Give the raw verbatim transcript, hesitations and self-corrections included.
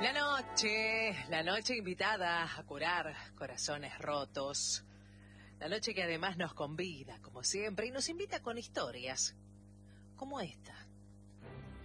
La noche, la noche invitada a curar corazones rotos. La noche que además nos convida, como siempre, y nos invita con historias como esta.